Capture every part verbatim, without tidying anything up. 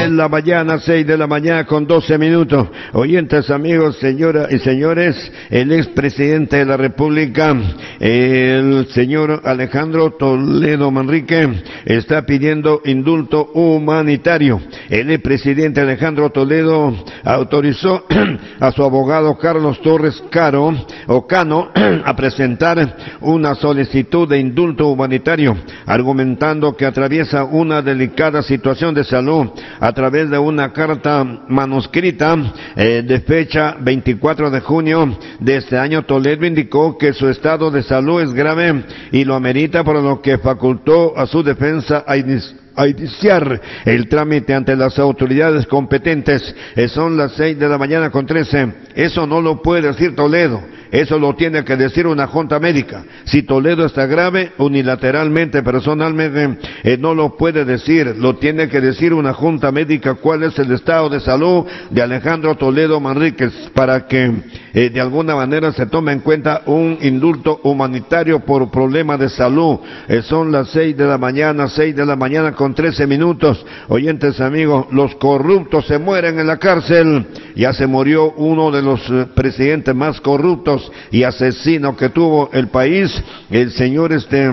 la mañana, seis de la mañana con doce minutos. Oyentes, amigos, señoras y señores, el expresidente de la República, el señor Alejandro Toledo Manrique, está pidiendo indulto humanitario. El expresidente Alejandro Toledo autorizó a su abogado Carlos Torres Caro o Cano a presentar una solicitud de indulto humanitario, argumentando que atraviesa una delicada situación de salud. A través de una carta manuscrita eh, de fecha veinticuatro de junio de este año, Toledo indicó que su estado de salud es grave y lo amerita, por lo que facultó a su defensa a iniciar a iniciar el trámite ante las autoridades competentes. Eh, son las seis de la mañana con trece. Eso no lo puede decir Toledo. Eso lo tiene que decir una junta médica. Si Toledo está grave, unilateralmente, personalmente, eh, no lo puede decir. Lo tiene que decir una junta médica cuál es el estado de salud de Alejandro Toledo Manríquez, para que eh, de alguna manera se tome en cuenta un indulto humanitario por problema de salud. Eh, son las seis de la mañana, seis de la mañana con trece minutos. Oyentes, amigos, los corruptos se mueren en la cárcel. Ya se murió uno de los eh, presidentes más corruptos y asesino que tuvo el país, el señor este,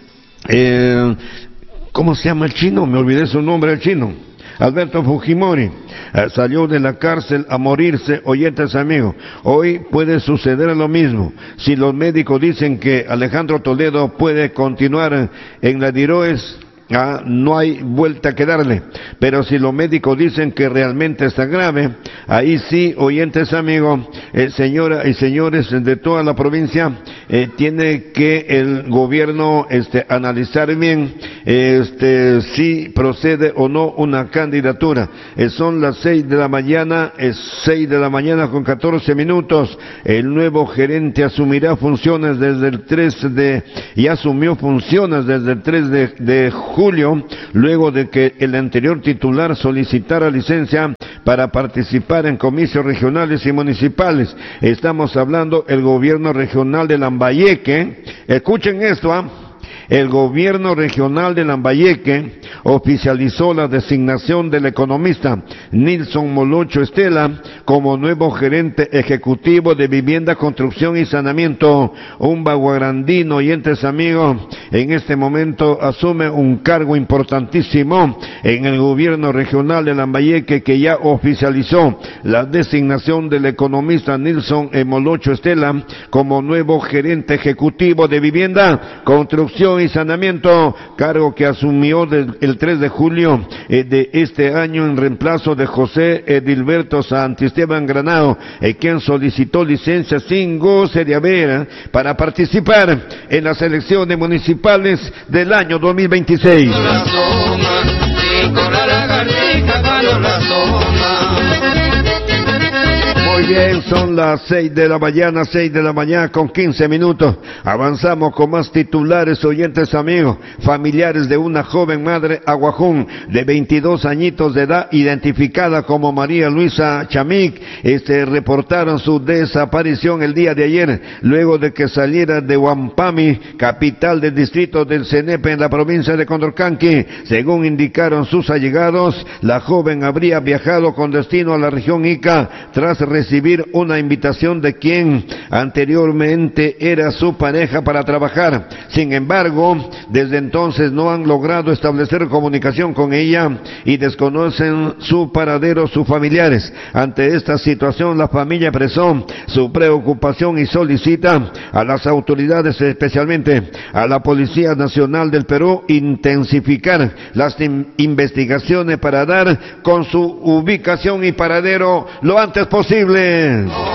eh, ¿cómo se llama el chino? Me olvidé su nombre, el chino. Alberto Fujimori eh, salió de la cárcel a morirse. Oyentes, amigos, hoy puede suceder lo mismo. Si los médicos dicen que Alejandro Toledo puede continuar en la tiroides, Ah, no hay vuelta que darle. Pero si los médicos dicen que realmente está grave, ahí sí, oyentes, amigos, eh, señoras y señores de toda la provincia, eh, tiene que el gobierno este, analizar bien este, si procede o no una candidatura. Eh, son las seis de la mañana, es seis de la mañana con catorce minutos. El nuevo gerente asumirá funciones desde el tres de, y asumió funciones desde el tres de, de julio, luego de que el anterior titular solicitara licencia para participar en comicios regionales y municipales. Estamos hablando del gobierno regional de Lambayeque. Escuchen esto, ¿ah? ¿eh? El gobierno regional de Lambayeque oficializó la designación del economista Nilson Molocho Estela como nuevo gerente ejecutivo de vivienda, construcción y saneamiento. Un baguarandino, oyentes, amigos, en este momento asume un cargo importantísimo en el gobierno regional de Lambayeque, que ya oficializó la designación del economista Nilson Molocho Estela como nuevo gerente ejecutivo de vivienda, construcción y saneamiento, cargo que asumió del, el tres de julio eh, de este año en reemplazo de José Edilberto Santisteban Granado, eh, quien solicitó licencia sin goce de haber eh, para participar en las elecciones municipales del año dos mil veintiséis. Muy bien, son las seis de la mañana, seis de la mañana con quince minutos. Avanzamos con más titulares, oyentes, amigos. Familiares de una joven madre aguajún de veintidós añitos de edad, identificada como María Luisa Chamic, este, reportaron su desaparición el día de ayer, luego de que saliera de Huampami, capital del distrito del Cenepe en la provincia de Condorcanqui. Según indicaron sus allegados, la joven habría viajado con destino a la región Ica tras recibir una invitación de quien anteriormente era su pareja para trabajar. Sin embargo, desde entonces no han logrado establecer comunicación con ella y desconocen su paradero sus familiares. Ante esta situación, la familia expresó su preocupación y solicita a las autoridades, especialmente a la Policía Nacional del Perú, intensificar las investigaciones para dar con su ubicación y paradero lo antes posible.